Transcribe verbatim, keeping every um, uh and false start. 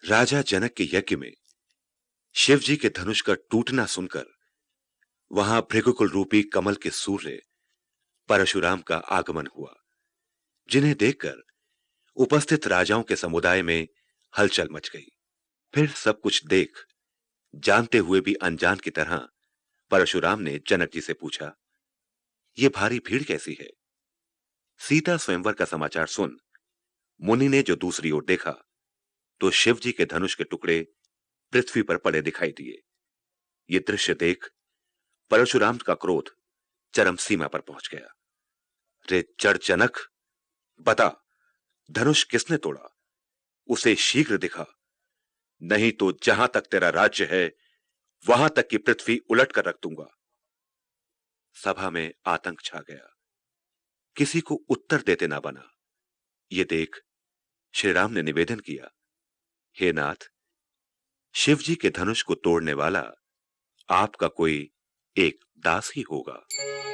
राजा जनक के यज्ञ में शिव जी के धनुष का टूटना सुनकर वहां भृगुकुल रूपी कमल के सूर्य परशुराम का आगमन हुआ, जिन्हें देखकर उपस्थित राजाओं के समुदाय में हलचल मच गई। फिर सब कुछ देख जानते हुए भी अनजान की तरह परशुराम ने जनक जी से पूछा, ये भारी भीड़ कैसी है? सीता स्वयंवर का समाचार सुन मुनि ने जो दूसरी ओर देखा तो शिव जी के धनुष के टुकड़े पृथ्वी पर पड़े दिखाई दिए। ये दृश्य देख परशुराम का क्रोध चरम सीमा पर पहुंच गया। रे जड़ जनक, बता धनुष किसने तोड़ा? उसे शीघ्र दिखा, नहीं तो जहां तक तेरा राज्य है वहां तक की पृथ्वी उलट कर रख दूंगा। सभा में आतंक छा गया, किसी को उत्तर देते ना बना। ये देख श्री राम ने निवेदन किया, हे नाथ, शिव जी के धनुष को तोड़ने वाला आपका कोई एक दास ही होगा।